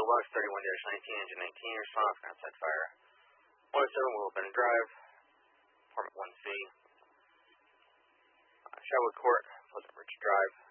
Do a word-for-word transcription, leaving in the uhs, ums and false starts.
Box thirty-one dash nineteen, engine nineteen, response for outside fire. one oh seven Willow Bend Drive, apartment one C. Uh, Sherwood Court, Pleasant Ridge Drive.